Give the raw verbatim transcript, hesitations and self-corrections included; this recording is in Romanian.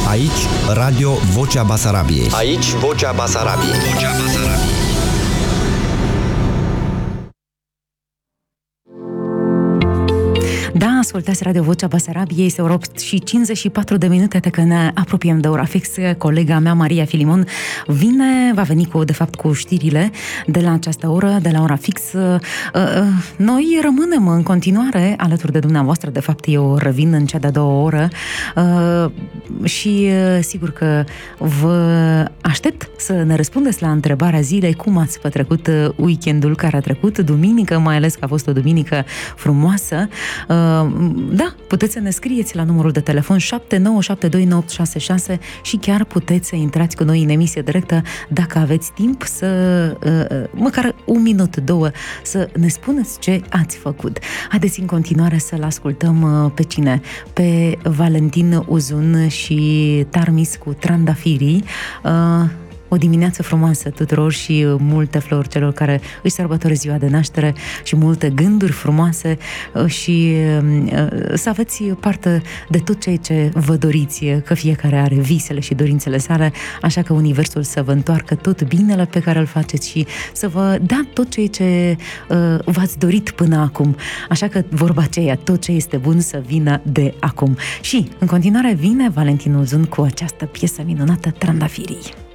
Aici, Radio Vocea Basarabiei. Aici, Vocea Basarabiei. Vocea Basarabiei. Da, ascultați Radio Vocea Basarabiei, este ora opt și cincizeci și patru de minute de că ne apropiem de ora fix. Colega mea, Maria Filimon, vine, va veni cu, de fapt, cu știrile de la această oră, de la ora fix. Noi rămânem în continuare alături de dumneavoastră, de fapt eu revin în cea de-a doua oră și sigur că vă aștept să ne răspundeți la întrebarea zilei, cum ați petrecut weekendul care a trecut, duminică, mai ales că a fost o duminică frumoasă. Da, puteți să ne scrieți la numărul de telefon șapte nouă șapte doi nouă opt șase șase și chiar puteți să intrați cu noi în emisie directă dacă aveți timp să, măcar un minut, două, să ne spuneți ce ați făcut. Haideți în continuare să-l ascultăm pe cine? Pe Valentin Uzun și Tarmis cu Trandafirii. O dimineață frumoasă tuturor și multe flori celor care își sărbătoresc ziua de naștere și multe gânduri frumoase și să aveți parte de tot ceea ce vă doriți, că fiecare are visele și dorințele sale, așa că Universul să vă întoarcă tot binele pe care îl faceți și să vă dea tot ceea ce v-ați dorit până acum. Așa că vorba aceea, tot ce este bun să vină de acum. Și în continuare vine Valentin Uzun cu această piesă minunată, Trandafirii.